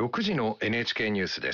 6時の NHK ニュースです。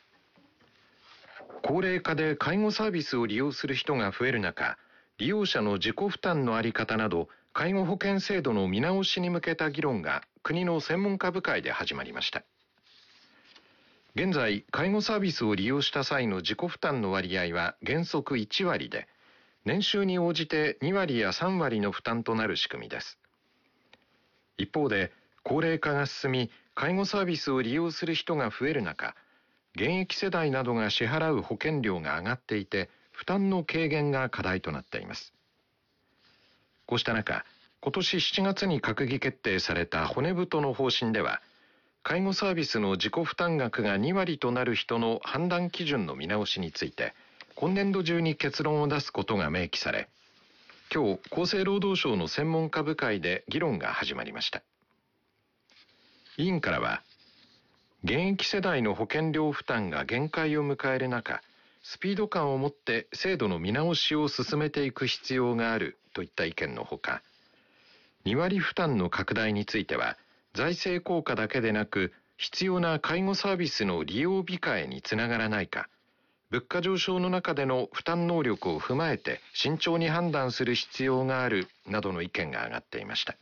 高齢化で介護サービスを利用する人が増える中、利用者の自己負担の在り方など介護保険制度の見直しに向けた議論が国の専門家部会で始まりました。現在、介護サービスを利用した際の自己負担の割合は原則1割で、年収に応じて2割や3割の負担となる仕組みです。一方で、高齢化が進み、介護サービスを利用する人が増える中、現役世代などが支払う保険料が上がっていて、負担の軽減が課題となっています。こうした中、今年7月に閣議決定された骨太の方針では、介護サービスの自己負担額が2割となる人の判断基準の見直しについて、今年度中に結論を出すことが明記され、今日、厚生労働省の専門家部会で議論が始まりました。委員からは、現役世代の保険料負担が限界を迎える中、スピード感を持って制度の見直しを進めていく必要があるといった意見のほか、2割負担の拡大については、財政効果だけでなく、必要な介護サービスの利用控えにつながらないか、物価上昇の中での負担能力を踏まえて慎重に判断する必要があるなどの意見が上がっていました。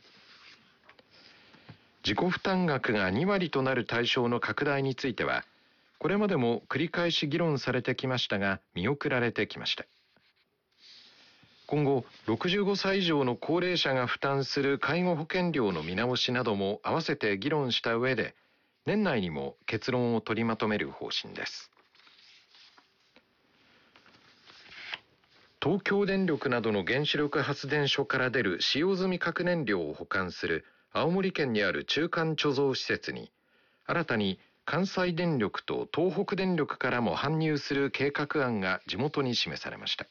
自己負担額が2割となる対象の拡大については、これまでも繰り返し議論されてきましたが、見送られてきました。今後、65歳以上の高齢者が負担する介護保険料の見直しなども合わせて議論した上で、年内にも結論を取りまとめる方針です。東京電力などの原子力発電所から出る使用済み核燃料を保管する青森県にある中間貯蔵施設に、新たに関西電力と東北電力からも搬入する計画案が地元に示されました。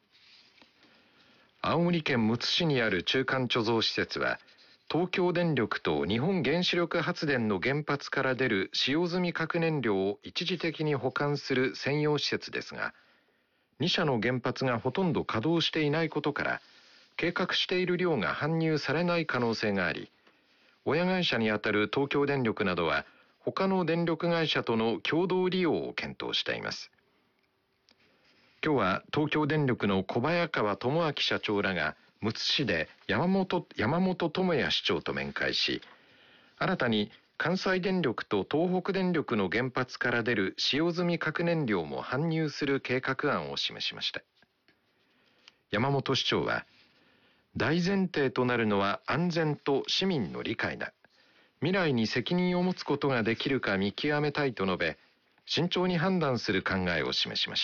青森県むつ市にある中間貯蔵施設は、東京電力と日本原子力発電の原発から出る使用済み核燃料を一時的に保管する専用施設ですが、2社の原発がほとんど稼働していないことから、計画している量が搬入されない可能性があり、親会社にあたる東京電力などは、他の電力会社との共同利用を検討しています。今日は東京電力の小早川智明社長らがむつ市で山本智也市長と面会し、新たに関西電力と東北電力の原発から出る使用済み核燃料も搬入する計画案を示しました。山本市長は、大前提となるのは安全と市民の理解だ。未来に責任を持つことができるか見極めたいと述べ、慎重に判断する考えを示しました。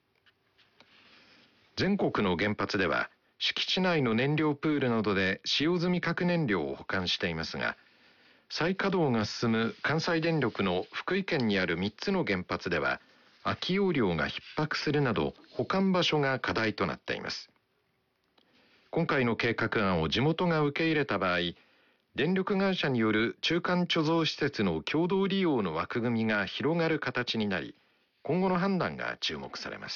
全国の原発では、敷地内の燃料プールなどで使用済み核燃料を保管していますが、再稼働が進む関西電力の福井県にある3つの原発では、空き容量が逼迫するなど保管場所が課題となっています。今回の計画案を地元が受け入れた場合、電力会社による中間貯蔵施設の共同利用の枠組みが広がる形になり、今後の判断が注目されます。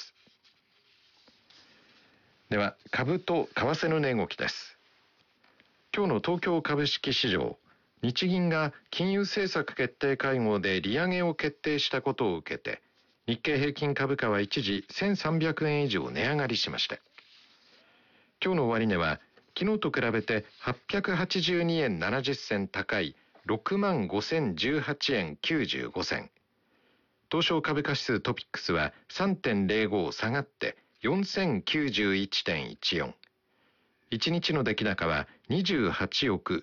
では、株と為替の値動きです。今日の東京株式市場、日銀が金融政策決定会合で利上げを決定したことを受けて、日経平均株価は一時1300円以上値上がりしました。今日の終値は、昨日と比べて882円70銭高い 65,018 円95銭。東証株価指数トピックスは 3.05 下がって4091.14。1日の出来高は28億